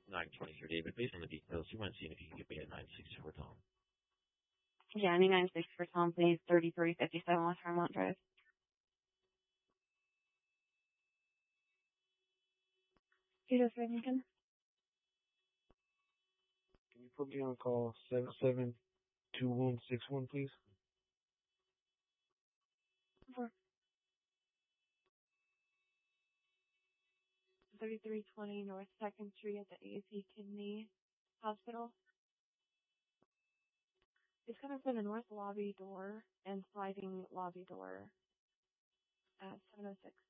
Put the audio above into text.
923 David, based on the details, you want to see if you can get me a 964 Tom. Yeah, any 964 Tom, please. 3357 West Harmont Drive. Peter Framingham. Can you put me on call 772161, please? 3320 North 2nd Street at the AAC Kidney Hospital. It's coming from the north lobby door and sliding lobby door at 706.